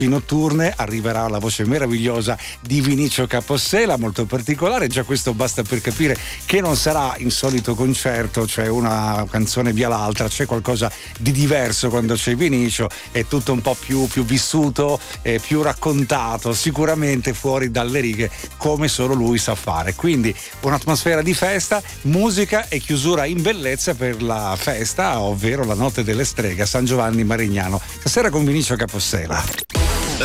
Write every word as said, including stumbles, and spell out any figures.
notturne arriverà la voce meravigliosa di Vinicio Capossela, molto particolare. Già questo basta per capire che non sarà il solito concerto, cioè una canzone via l'altra, c'è qualcosa di diverso quando c'è Vinicio, è tutto un po' più, più vissuto, eh, più raccontato, sicuramente fuori dalle righe come solo lui sa fare. Quindi un'atmosfera di festa, musica e chiusura in bellezza per la festa, ovvero la notte delle streghe a San Giovanni Marignano, stasera con Vinicio Capossela.